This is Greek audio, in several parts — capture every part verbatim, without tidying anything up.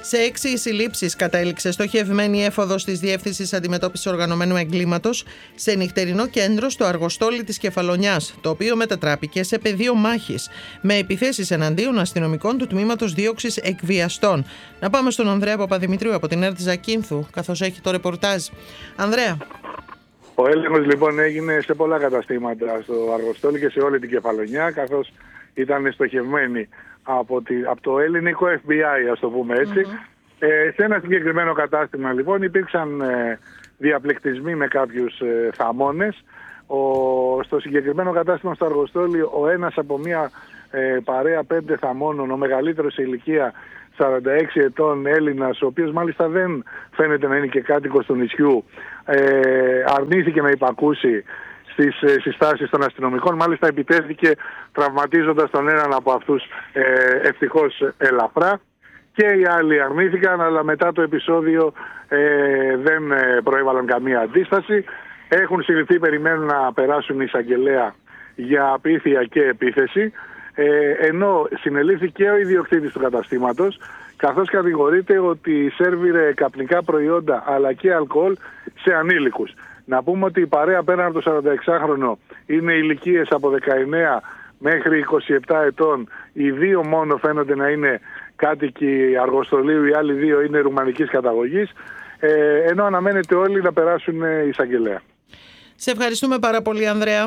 Σε έξι συλλήψεις κατέληξε στοχευμένη έφοδος της Διεύθυνσης Αντιμετώπισης Οργανωμένου Εγκλήματος σε νυχτερινό κέντρο στο Αργοστόλι της Κεφαλονιάς, το οποίο μετατράπηκε σε πεδίο μάχης με επιθέσεις εναντίον αστυνομικών του Τμήματος Δίωξης Εκβιαστών. Να πάμε στον Ανδρέα Παπαδημητρίου από την ΕΡΤ Ζακίνθου, καθώς έχει το ρεπορτάζ. Ανδρέα. Ο έλεγχος λοιπόν έγινε σε πολλά καταστήματα στο Αργοστόλι και σε όλη την Κεφαλονιά, καθώς ήταν στοχευμένοι από, τη, από το ελληνικό εφ μπι άι, ας το πούμε έτσι. Mm-hmm. Ε, σε ένα συγκεκριμένο κατάστημα λοιπόν υπήρξαν ε, διαπληκτισμοί με κάποιους ε, θαμώνες. Ο, στο συγκεκριμένο κατάστημα στο Αργοστόλι ο ένας από μια ε, παρέα πέντε θαμώνων, ο μεγαλύτερος σε ηλικία σαράντα έξι ετών Έλληνας, ο οποίος μάλιστα δεν φαίνεται να είναι και κάτοικος του νησιού, ε, αρνήθηκε να υπακούσει στις συστάσεις των αστυνομικών. Μάλιστα επιτέθηκε τραυματίζοντας τον έναν από αυτούς ε, ευτυχώς ελαφρά, και οι άλλοι αρνήθηκαν, αλλά μετά το επεισόδιο ε, δεν προέβαλαν καμία αντίσταση. Έχουν συλληφθεί, περιμένουν να περάσουν εισαγγελέα για απίθεια και επίθεση, ε, ενώ συνελήφθη και ο ιδιοκτήτης του καταστήματος, καθώς κατηγορείται ότι σέρβιρε καπνικά προϊόντα αλλά και αλκοόλ σε ανήλικους. Να πούμε ότι η παρέα πέραν από το σαρανταεξάχρονο είναι ηλικίες από δεκαεννέα μέχρι είκοσι επτά ετών. Οι δύο μόνο φαίνονται να είναι κάτοικοι Αργοστολίου, οι άλλοι δύο είναι ρουμανικής καταγωγής, ε, ενώ αναμένεται όλοι να περάσουν εισαγγελέα. Σε ευχαριστούμε πάρα πολύ, Ανδρέα.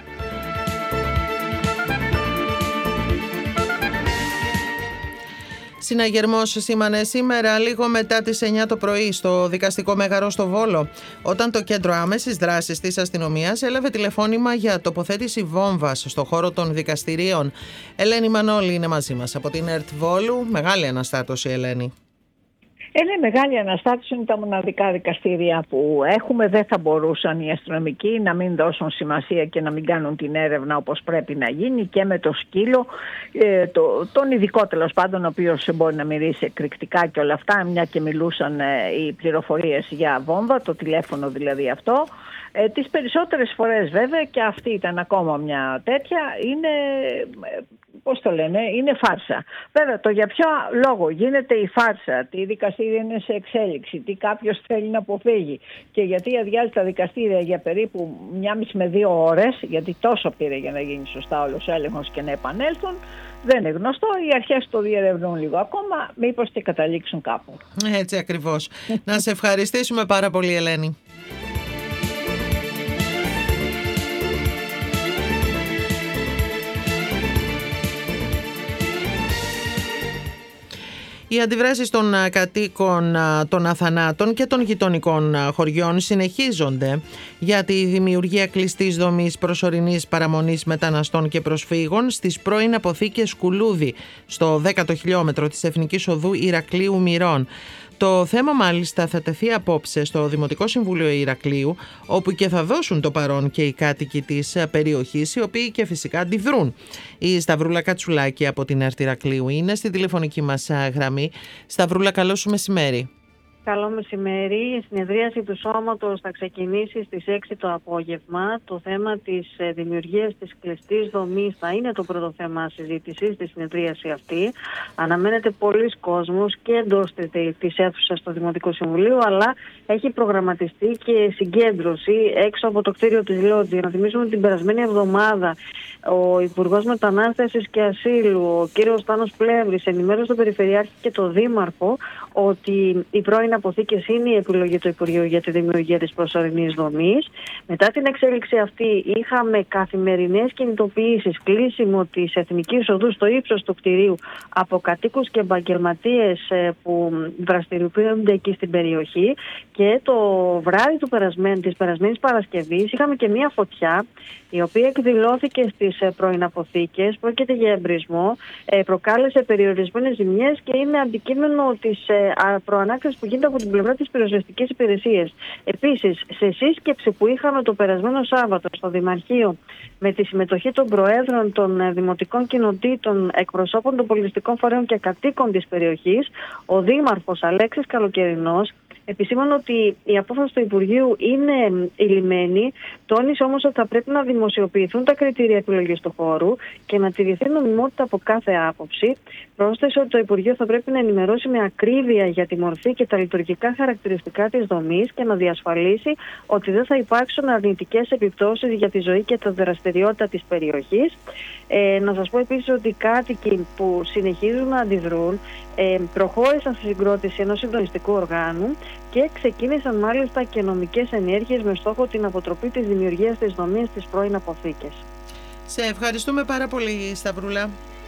Συναγερμός σήμανε σήμερα λίγο μετά τις εννιά το πρωί στο δικαστικό μέγαρο στο Βόλο, όταν το κέντρο άμεσης δράσης της αστυνομίας έλαβε τηλεφώνημα για τοποθέτηση βόμβας στο χώρο των δικαστηρίων. Ελένη Μανώλη είναι μαζί μας από την ΕΡΤ Βόλου. Μεγάλη αναστάτωση, Ελένη. Είναι μεγάλη αναστάτωση, είναι τα μοναδικά δικαστήρια που έχουμε. Δεν θα μπορούσαν οι αστυνομικοί να μην δώσουν σημασία και να μην κάνουν την έρευνα όπως πρέπει να γίνει, και με το σκύλο, ε, το, τον ειδικό τέλος πάντων, ο οποίος μπορεί να μυρίσει εκρηκτικά και όλα αυτά, μια και μιλούσαν ε, οι πληροφορίες για βόμβα, το τηλέφωνο δηλαδή αυτό. Ε, τις περισσότερες φορές βέβαια, και αυτή ήταν ακόμα μια τέτοια, είναι, πώς το λένε, είναι φάρσα. Βέβαια, το για ποιο λόγο γίνεται η φάρσα, τι δικαστήρια είναι σε εξέλιξη, τι κάποιος θέλει να αποφύγει και γιατί αδειάζει τα δικαστήρια για περίπου μία μισή με δύο ώρες, γιατί τόσο πήρε για να γίνει σωστά όλος ο έλεγχος και να επανέλθουν, δεν είναι γνωστό. Οι αρχές το διερευνούν λίγο ακόμα, μήπως και καταλήξουν κάπου. Έτσι ακριβώς. Να σε ευχαριστήσουμε πάρα πολύ, Ελένη. Οι αντιδράσεις των κατοίκων των Αθανάτων και των γειτονικών χωριών συνεχίζονται για τη δημιουργία κλειστής δομής προσωρινής παραμονής μεταναστών και προσφύγων στις πρώην αποθήκες Κουλούδη, στο δέκατο χιλιόμετρο της Εθνικής Οδού Ηρακλείου Μυρών. Το θέμα μάλιστα θα τεθεί απόψε στο Δημοτικό Συμβούλιο Ηρακλείου, όπου και θα δώσουν το παρόν και οι κάτοικοι της περιοχής, οι οποίοι και φυσικά αντιδρούν. Η Σταυρούλα Κατσουλάκη από την ΕΡΤ Ηρακλείου είναι στη τηλεφωνική μας γραμμή. Σταυρούλα, καλό σου μεσημέρι. Καλό μεσημέρι. Η συνεδρίαση του Σώματος θα ξεκινήσει στις έξι το απόγευμα. Το θέμα της δημιουργίας της κλειστής δομής θα είναι το πρώτο θέμα συζήτησης στη συνεδρίαση αυτή. Αναμένεται πολλής κόσμος και εντός της αίθουσας στο Δημοτικό Συμβουλίο, αλλά έχει προγραμματιστεί και συγκέντρωση έξω από το κτίριο της Λότζη. Να θυμίσουμε την περασμένη εβδομάδα ο Υπουργός Μετανάστευσης και Ασύλου, ο κύριος Στάνος Πλεύρης, ενημέρωσε τον Περιφερειάρχη και τον Δήμαρχο ότι οι πρώην αποθήκες είναι η επιλογή του Υπουργείου για τη δημιουργία της προσωρινής δομής. Μετά την εξέλιξη αυτή είχαμε καθημερινές κινητοποιήσεις, κλείσιμο της Εθνικής Οδού στο ύψος του κτηρίου από κατοίκους και επαγγελματίες που δραστηριοποιούνται εκεί στην περιοχή, και το βράδυ του περασμένου, της περασμένης Παρασκευής είχαμε και μία φωτιά η οποία εκδηλώθηκε στις πρώην αποθήκες. Πρόκειται για εμπρισμό, προκάλεσε περιορισμένες ζημιές και είναι αντικείμενο της προανάκρισης που γίνεται από την πλευρά της πυροσβεστικής υπηρεσίας. Επίσης, σε σύσκεψη που είχαμε το περασμένο Σάββατο στο Δημαρχείο με τη συμμετοχή των προέδρων των δημοτικών κοινοτήτων, εκπροσώπων των πολιτιστικών φορέων και κατοίκων της περιοχής, ο Δήμαρχος Αλέξης Καλοκαιρινός Επισήμανε ότι η απόφαση του Υπουργείου είναι ηλυμένη, τόνισε όμως ότι θα πρέπει να δημοσιοποιηθούν τα κριτήρια επιλογής του χώρου και να τηρηθεί νομιμότητα από κάθε άποψη. Πρόσθεσε ότι το Υπουργείο θα πρέπει να ενημερώσει με ακρίβεια για τη μορφή και τα λειτουργικά χαρακτηριστικά της δομής και να διασφαλίσει ότι δεν θα υπάρξουν αρνητικές επιπτώσεις για τη ζωή και τα δραστηριότητα της περιοχής. Ε, να σας πω επίσης ότι οι κάτοικοι που συνεχίζουν να αντιδρούν ε, προχώρησαν στη συγκρότηση ενός συντονιστικού οργάνου και ξεκίνησαν μάλιστα και νομικές ενέργειες με στόχο την αποτροπή της δημιουργίας της δομής στις πρώην αποθήκες. Σε ευχαριστούμε πάρα πολύ, Σταυρούλα.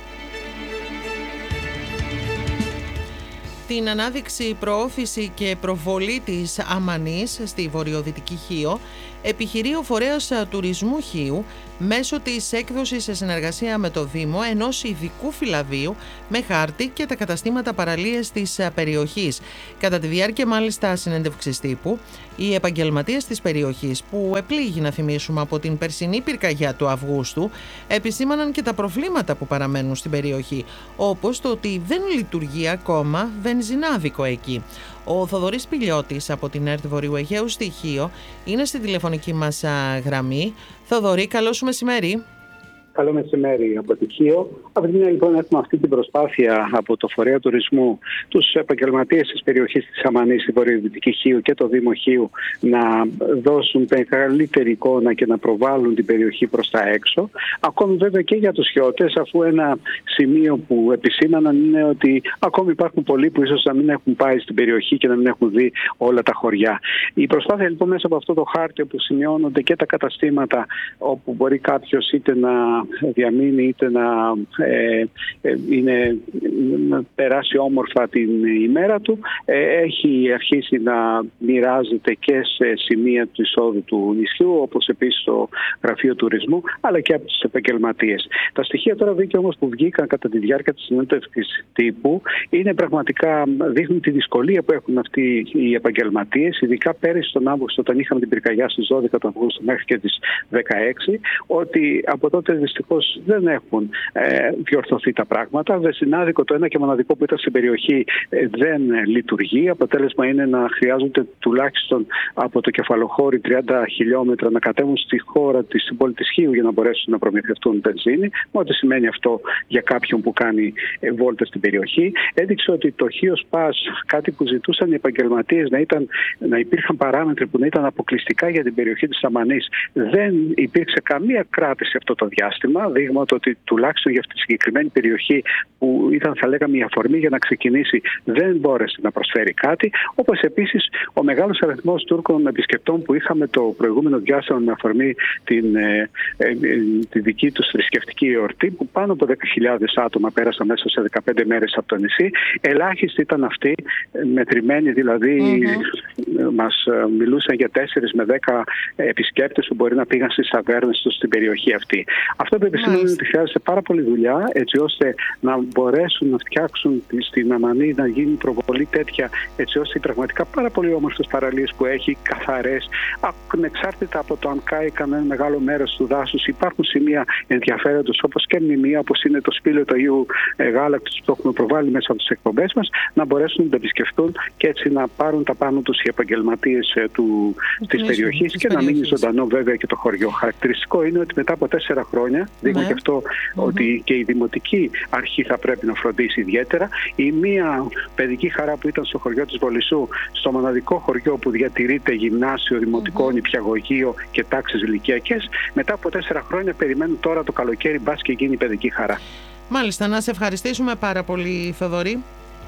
Την ανάδειξη, προώθηση και προβολή της Αμανής στη βορειοδυτική Χίο επιχειρεί ο φορέας τουρισμού Χίου μέσω της έκδοσης σε συνεργασία με το Δήμο ενός ειδικού φυλαδίου με χάρτη και τα καταστήματα παραλίες της περιοχής. Κατά τη διάρκεια μάλιστα συνέντευξης τύπου, οι επαγγελματίες της περιοχής που επλήγει, να θυμίσουμε, από την περσινή πυρκαγιά του Αυγούστου, επισήμαναν και τα προβλήματα που παραμένουν στην περιοχή, όπως το ότι δεν λειτουργεί ακόμα βενζινάδικο εκεί. Ο Θοδωρής Πηλιώτης από την ΕΡΤ Βορείου Αιγαίου στη Χίο είναι στη τηλεφωνική μας γραμμή. Θοδωρή, καλό σου μεσημέρι. Καλό μεσημέρι από τη Χίο. Από τη μια, λοιπόν, έχουμε αυτή την προσπάθεια από το Φορέα Τουρισμού, τους επαγγελματίες της περιοχής της Αμανής στη βορειοδυτική Χίου και το Δήμο Χίου να δώσουν καλύτερη εικόνα και να προβάλλουν την περιοχή προς τα έξω. Ακόμη βέβαια και για τους χιώτες, αφού ένα σημείο που επισήμαναν είναι ότι ακόμη υπάρχουν πολλοί που ίσως να μην έχουν πάει στην περιοχή και να μην έχουν δει όλα τα χωριά. Η προσπάθεια λοιπόν μέσα από αυτό το χάρτη όπου σημειώνονται και τα καταστήματα όπου μπορεί κάποιος είτε να διαμείνει είτε να, ε, ε, είναι, να περάσει όμορφα την ημέρα του, ε, έχει αρχίσει να μοιράζεται και σε σημεία του εισόδου του νησιού, όπως επίσης το Γραφείο Τουρισμού, αλλά και από τους επαγγελματίες. Τα στοιχεία τώρα βγήκε όμως που βγήκαν κατά τη διάρκεια της συνέντευξης τύπου είναι πραγματικά, δείχνουν τη δυσκολία που έχουν αυτοί οι επαγγελματίες, ειδικά πέρυσι τον Αύγουστο, όταν είχαμε την πυρκαγιά στις δώδεκα του Αυγούστου μέχρι και τις δεκαέξι, ότι από τότε δυστυχώς δεν έχουν ε, διορθωθεί τα πράγματα. Βενζινάδικο, το ένα και μοναδικό που ήταν στην περιοχή, ε, δεν λειτουργεί. Αποτέλεσμα είναι να χρειάζονται τουλάχιστον από το Κεφαλοχώρι τριάντα χιλιόμετρα να κατέβουν στη χώρα της, στην πόλη της Χίου για να μπορέσουν να προμηθευτούν βενζίνη. Με ό,τι σημαίνει αυτό για κάποιον που κάνει ε, βόλτες στην περιοχή. Έδειξε ότι το Χίος Πας, κάτι που ζητούσαν οι επαγγελματίες να, ήταν, να υπήρχαν παράμετροι που να ήταν αποκλειστικά για την περιοχή της Αμανής, δεν υπήρξε καμία κράτηση αυτό το διάστημα. Δείγμα το ότι τουλάχιστον για αυτή τη συγκεκριμένη περιοχή που ήταν, θα λέγαμε, η αφορμή για να ξεκινήσει, δεν μπόρεσε να προσφέρει κάτι. Όπως επίσης ο μεγάλος αριθμός Τούρκων επισκεπτών που είχαμε το προηγούμενο διάστημα με αφορμή την, ε, ε, τη δική τους θρησκευτική εορτή, που πάνω από δέκα χιλιάδες άτομα πέρασαν μέσα σε δεκαπέντε μέρες από το νησί. Ελάχιστοι ήταν αυτοί, μετρημένοι δηλαδή, mm-hmm. μας μιλούσαν για τέσσερις με δέκα επισκέπτες που μπορεί να πήγαν στις ταβέρνες τους στην περιοχή αυτή. Αυτό που επισημαίνει είναι ότι χρειάζεται πάρα πολλή δουλειά έτσι ώστε να μπορέσουν να φτιάξουν στην Αμανή, να γίνει προβολή τέτοια, έτσι ώστε οι πραγματικά πάρα πολύ όμορφες παραλίες που έχει, καθαρές, ανεξάρτητα από το αν κάει κανένα μεγάλο μέρος του δάσους, υπάρχουν σημεία ενδιαφέροντος όπως και μνημεία, όπως είναι το σπήλαιο του Αγίου Γάλακτος που το έχουμε προβάλει μέσα από τις εκπομπές μας, να μπορέσουν να τα επισκεφτούν και έτσι να πάρουν τα πάνω τους οι επαγγελματίες του, της περιοχής και να μείνει ζωντανό βέβαια και το χωριό. Χαρακτηριστικό είναι ότι μετά από τέσσερα χρόνια, δείχνει ναι. και αυτό mm-hmm. ότι και η Δημοτική Αρχή θα πρέπει να φροντίσει ιδιαίτερα. Η μία παιδική χαρά που ήταν στο χωριό της Βολισσού, στο μοναδικό χωριό που διατηρείται γυμνάσιο, δημοτικό, mm-hmm. νηπιαγωγείο και τάξεις ηλικιακές, μετά από τέσσερα χρόνια περιμένουν τώρα το καλοκαίρι μπας και γίνει παιδική χαρά. Μάλιστα, να σε ευχαριστήσουμε πάρα πολύ, Θοδωρή.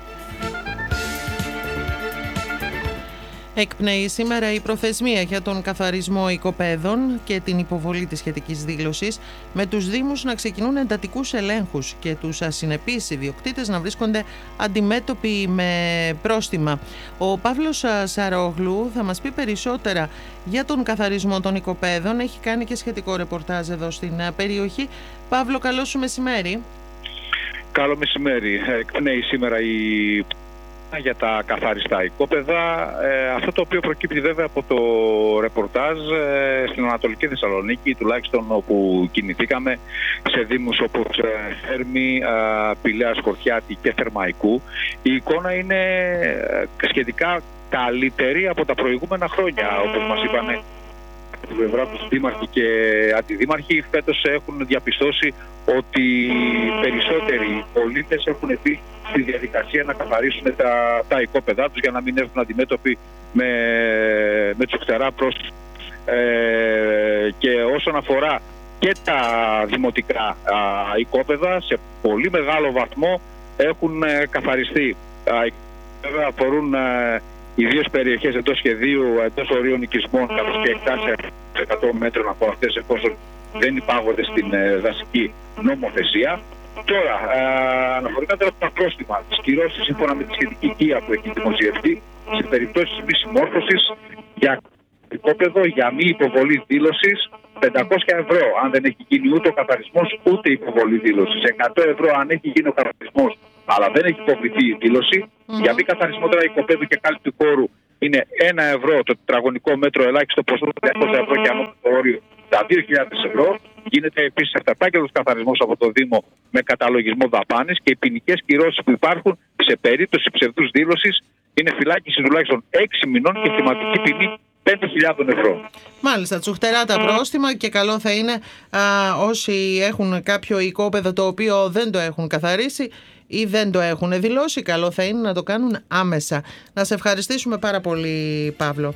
Εκπνέει σήμερα η προθεσμία για τον καθαρισμό οικοπαίδων και την υποβολή της σχετικής δήλωσης, με τους Δήμους να ξεκινούν εντατικούς ελέγχους και τους ασυνεπείς ιδιοκτήτες να βρίσκονται αντιμέτωποι με πρόστιμα. Ο Παύλος Σαρόγλου θα μας πει περισσότερα για τον καθαρισμό των οικοπαίδων. Έχει κάνει και σχετικό ρεπορτάζ εδώ στην περιοχή. Παύλο, καλό σου μεσημέρι. Καλό μεσημέρι. Εκπνέει σήμερα η για τα καθαριστά οικόπεδα. Ε, αυτό το οποίο προκύπτει βέβαια από το ρεπορτάζ ε, στην Ανατολική Θεσσαλονίκη, τουλάχιστον όπου κινηθήκαμε, σε δήμους όπως ε, Θέρμη, ε, Πηλαίας, Χορτιάτη και Θερμαϊκού, η εικόνα είναι ε, σχετικά καλύτερη από τα προηγούμενα χρόνια, όπως μας είπανε την πλευρά τους δήμαρχοι και αντιδήμαρχοι. Φέτος έχουν διαπιστώσει ότι περισσότεροι πολίτες έχουν μπει στη διαδικασία να καθαρίσουν τα, τα οικόπεδά τους για να μην έρθουν αντιμέτωποι με, με τσουχτερά πρόσωπα. Ε, και όσον αφορά και τα δημοτικά α, οικόπεδα, σε πολύ μεγάλο βαθμό έχουν ε, καθαριστεί. Βέβαια αφορούν ε, ιδίως περιοχές εντός σχεδίου, εντός ορίων οικισμών, καθώς και εκτάσεις εκατό μέτρων από αυτές, εφόσον δεν υπάγονται στην ε, δασική νομοθεσία. Τώρα, ε, αναφορικά τώρα τα πρόστιμα, τις κυρώσεις σύμφωνα με τη σχετική οικία που έχει δημοσιευτεί, σε περιπτώσεις μη συμμόρφωσης για οικόπεδο, για μη υποβολή δήλωσης, πεντακόσια ευρώ αν δεν έχει γίνει ούτε ο καθαρισμός ούτε υποβολή δήλωσης, εκατό ευρώ αν έχει γίνει ο καθαρισμός αλλά δεν έχει υποβληθεί η δήλωση. Mm-hmm. Για μη καθαρισμό τώρα οικοπαίδου και κάλυψη χώρου είναι ένα ευρώ το τετραγωνικό μέτρο, ελάχιστο ποσό διακόσια ευρώ και ανώτατο όριο τα δύο χιλιάδες ευρώ. Γίνεται επίσης αυταπάγγελτος καθαρισμός από το Δήμο με καταλογισμό δαπάνης και οι ποινικές κυρώσεις που υπάρχουν σε περίπτωση ψευδούς δήλωσης είναι φυλάκιση τουλάχιστον έξι μηνών και χρηματική ποινή πέντε χιλιάδες ευρώ. Μάλιστα, τσουχτερά τα πρόστιμα και καλό θα είναι α, όσοι έχουν κάποιο οικόπεδο το οποίο δεν το έχουν καθαρίσει ή δεν το έχουν δηλώσει, καλό θα είναι να το κάνουν άμεσα. Να σε ευχαριστήσουμε πάρα πολύ, Παύλο.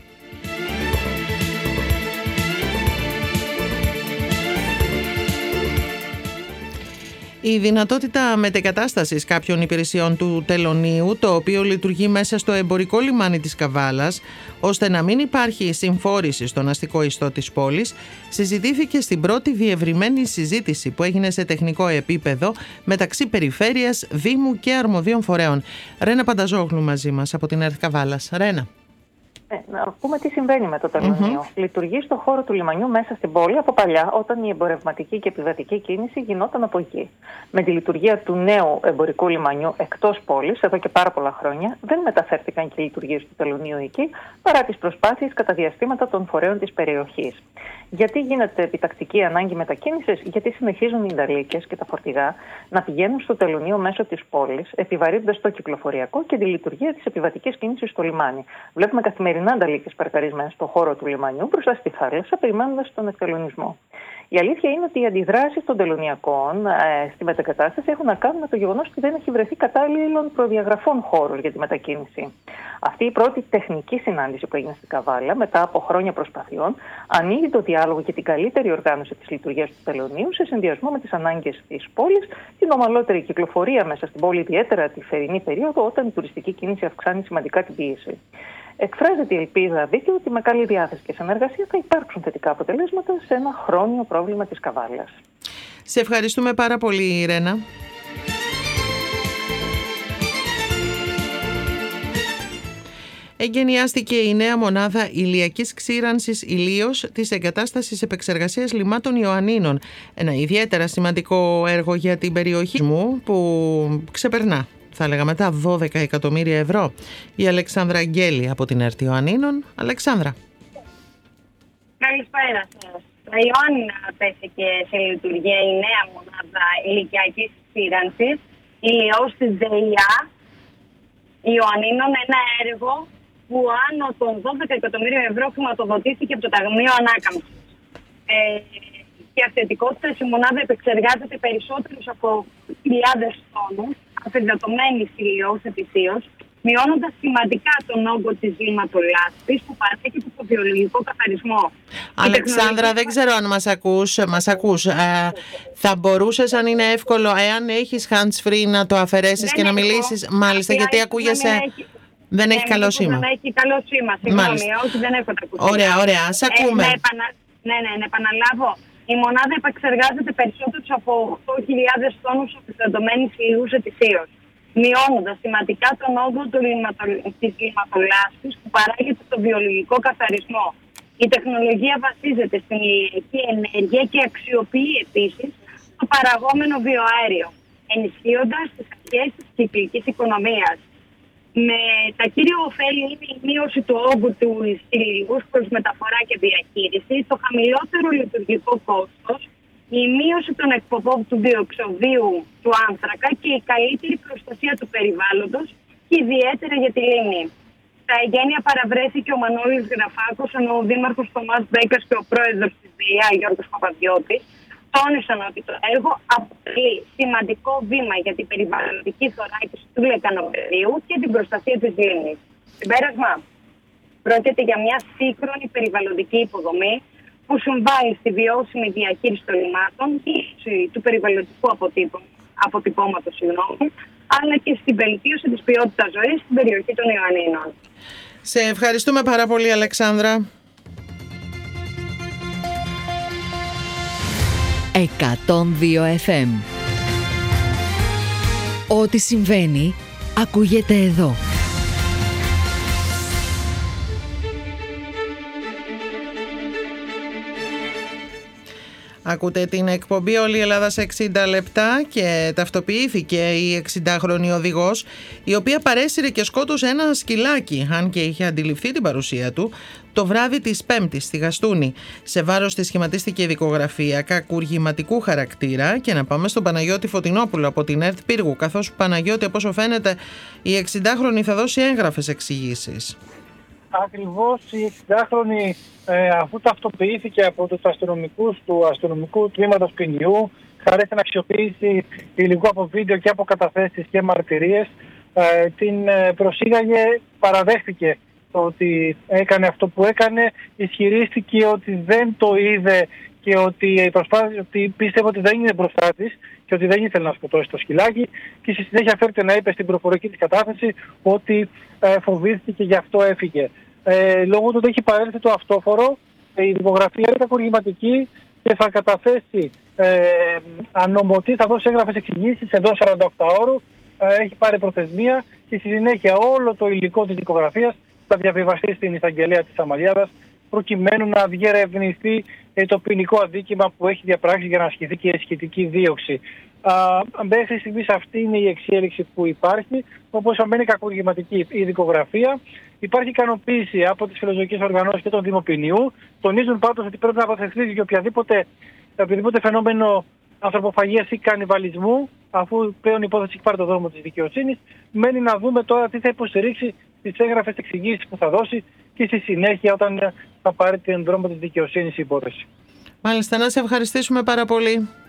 Η δυνατότητα μετεγκατάστασης κάποιων υπηρεσιών του τελωνείου, το οποίο λειτουργεί μέσα στο εμπορικό λιμάνι της Καβάλας, ώστε να μην υπάρχει συμφόρηση στον αστικό ιστό της πόλης, συζητήθηκε στην πρώτη διευρυμένη συζήτηση που έγινε σε τεχνικό επίπεδο μεταξύ Περιφέρειας, Δήμου και αρμοδίων φορέων. Ρένα Πανταζόγλου μαζί μας από την ΕΡΤ Καβάλας. Ρένα. Ε, να πούμε τι συμβαίνει με το τελωνείο. Mm-hmm. Λειτουργεί στον χώρο του λιμανιού μέσα στην πόλη από παλιά, όταν η εμπορευματική και επιβατική κίνηση γινόταν από εκεί. Με τη λειτουργία του νέου εμπορικού λιμανιού εκτός πόλης, εδώ και πάρα πολλά χρόνια, δεν μεταφέρθηκαν και οι λειτουργίες του τελωνείου εκεί, παρά τις προσπάθειες κατά διαστήματα των φορέων της περιοχής. Γιατί γίνεται επιτακτική ανάγκη μετακίνησης? Γιατί συνεχίζουν οι νταλίκες και τα φορτηγά να πηγαίνουν στο τελωνείο μέσω της πόλης, επιβαρύνοντας το κυκλοφοριακό και τη λειτουργία της επιβατικής κίνησης στο λιμάνι. Βλέπουμε καθημερινά νταλίκες παρκαρισμένες στον χώρο του λιμανιού μπροστά στη θάλασσα, περιμένοντας τον εκτελονισμό. Η αλήθεια είναι ότι οι αντιδράσεις των τελωνιακών ε, στη μετακατάσταση έχουν να κάνουν με το γεγονός ότι δεν έχει βρεθεί κατάλληλων προδιαγραφών χώρος για τη μετακίνηση. Αυτή η πρώτη τεχνική συνάντηση που έγινε στην Καβάλα, μετά από χρόνια προσπαθειών, ανοίγει το διάλογο για την καλύτερη οργάνωση της λειτουργίας του τελωνείου σε συνδυασμό με τις ανάγκες της πόλης, την ομαλότερη κυκλοφορία μέσα στην πόλη, ιδιαίτερα τη θερινή περίοδο, όταν η τουριστική κίνηση αυξάνει σημαντικά την πίεση. Εκφράζεται η ελπίδα δίκαιη ότι με καλή διάθεση και συνεργασία θα υπάρξουν θετικά αποτελέσματα σε ένα χρόνιο πρόβλημα της Καβάλας. Σε ευχαριστούμε πάρα πολύ, Ρένα. Εγκαινιάστηκε η νέα μονάδα ηλιακής ξήρανσης ηλίως της εγκατάστασης επεξεργασίας λιμάτων Ιωαννίνων. Ένα ιδιαίτερα σημαντικό έργο για την περιοχή μου που ξεπερνά, θα έλεγαμε, τα δώδεκα εκατομμύρια ευρώ. Η Αλεξάνδρα Αγγέλη από την ΕΡΤ Ιωαννίνων. Αλεξάνδρα. Καλησπέρα σας. Τα Ιωάννινα τέθηκε σε λειτουργία η νέα μονάδα ηλικιακής ξήρανσης ηλιώς της ΔΕΙΑ Ιωαννίνων, ένα έργο που άνω των δώδεκα εκατομμύριων ευρώ χρηματοδοτήθηκε από το Ταμείο Ανάκαμψης. Ε, και αυθεντικότητας η μονάδα επεξεργάζεται περισσότερους από χιλιάδες τόνους αφεντατωμένης ηλιώς ετησίως, μειώνοντας σημαντικά τον όγκο της λιματολάσπης που παρέχει το βιολογικό καθαρισμό. Αλεξάνδρα, δεν ξέρω αν μας ακούς. Μας ακούς. Ε, θα μπορούσες, αν είναι εύκολο, εάν έχεις hands-free, να το αφαιρέσεις δεν και έχω. να μιλήσεις. Μάλιστα, γιατί ακούγεσαι... Έχει... Δεν έχει ναι, καλό σήμα. Δεν έχει καλό σήμα, συγγνώμη, όχι, δεν έχω τα ακουστικά. Ωραία, ωραία, ας ακούμε. Ε, ναι, επανα... ναι, ναι, να επαναλάβω. Η μονάδα επεξεργάζεται περισσότερους από οκτώ χιλιάδες τόνους αφεντατωμένης ηλιούς ετησίως, μειώνοντας σημαντικά τον όγκο της λιματολάσπης που παράγεται στο βιολογικό καθαρισμό. Η τεχνολογία βασίζεται στην ηλιακή ενέργεια και αξιοποιεί επίσης το παραγόμενο βιοαέριο, ενισχύοντας τις αρχές της κυκλικής οικονομίας. Με τα κύρια ωφέλη είναι η μείωση του όγκου του ηλίου προς μεταφορά και διαχείριση, το χαμηλότερο λειτουργικό κόστος, η μείωση των εκπομπών του διοξοδίου του άνθρακα και η καλύτερη προστασία του περιβάλλοντος και ιδιαίτερα για τη λίμνη. Στα εγγένεια παραβρέθηκε ο Μανώλης Γραφάκος, ενώ ο δήμαρχος Θωμάς Μπέκας και ο πρόεδρος της ΔΕΙΑ, Γιώργος Παπαδιώτης, τόνισαν ότι το έργο αποτελεί σημαντικό βήμα για την περιβαλλοντική θωράκιση του λεκανοπεδίου και την προστασία της λίμνης. Συμπέρασμα, πρόκειται για μια σύγχρονη περιβαλλοντική υποδομή που συμβάλλει στη βιώσιμη διαχείριση των λιμάτων και του περιβαλλοντικού αποτυπώματος, αλλά και στην βελτίωση της ποιότητας ζωής στην περιοχή των Ιωαννίνων. Σε ευχαριστούμε πάρα πολύ, Αλεξάνδρα. εκατόν δύο εφ εμ. Ό,τι συμβαίνει ακούγεται εδώ. Ακούτε την εκπομπή «Όλη η Ελλάδα σε εξήντα λεπτά» και ταυτοποιήθηκε η εξηντάχρονη οδηγός, η οποία παρέσυρε και σκότωσε ένα σκυλάκι, αν και είχε αντιληφθεί την παρουσία του, το βράδυ της Πέμπτης στη Γαστούνη. Σε βάρος της σχηματίστηκε δικογραφία κακουργηματικού χαρακτήρα. Και να πάμε στον Παναγιώτη Φωτεινόπουλο από την ΕΡΤ Πύργου, καθώς, Παναγιώτη, από όσο φαίνεται, η εξηντάχρονη θα δώσει έγγραφες εξηγήσεις. Ακριβώς, η εξηντάχρονη, ε, αφού ταυτοποιήθηκε από τους αστυνομικούς του αστυνομικού τμήματος ποινιού, χάρη στην αξιοποίηση υλικού από βίντεο και από καταθέσεις και μαρτυρίες, ε, την ε, προσήγαγε, παραδέχτηκε το ότι έκανε αυτό που έκανε, ισχυρίστηκε ότι δεν το είδε και ότι, ότι πίστευε ότι δεν είναι μπροστά της και ότι δεν ήθελε να σκοτώσει το σκυλάκι, και στη συνέχεια φέρεται να είπε στην προφορική της κατάθεση ότι ε, φοβήθηκε και γι' αυτό έφυγε. Ε, λόγω του ότι έχει παρέλθει το αυτόφορο, ε, η δημογραφία είναι κακουργηματική και θα καταθέσει ε, ανομωτή, θα δώσει έγγραφες εξηγήσεις εντός σαράντα οκτώ ώρου, ε, έχει πάρει προθεσμία και στη συνέχεια όλο το υλικό της δικογραφίας θα διαβιβαστεί στην εισαγγελέα της Αμαλιάδας, προκειμένου να διερευνηθεί ε, το ποινικό αδίκημα που έχει διαπράξει για να ασκηθεί και η σχετική δίωξη. Α, μέχρι στιγμής αυτή είναι η εξέλιξη που υπάρχει, όπως αμένει κακουργηματική η δικογραφία. Υπάρχει ικανοποίηση από τις φιλοζωικές οργανώσεις και τον Δήμο Ποινιού. Τονίζουν πάντως ότι πρέπει να αποθεθεί για οποιαδήποτε, οποιαδήποτε φαινόμενο ανθρωποφαγίας ή κανιβαλισμού, αφού πλέον η υπόθεση έχει πάρει το δρόμο της δικαιοσύνης. Μένει να δούμε τώρα τι θα υποστηρίξει τις έγγραφες εξηγήσεις που θα δώσει και στη συνέχεια όταν θα πάρει τον δρόμο της δικαιοσύνης η υπόθεση. Μάλιστα, να σε ευχαριστήσουμε πάρα πολύ.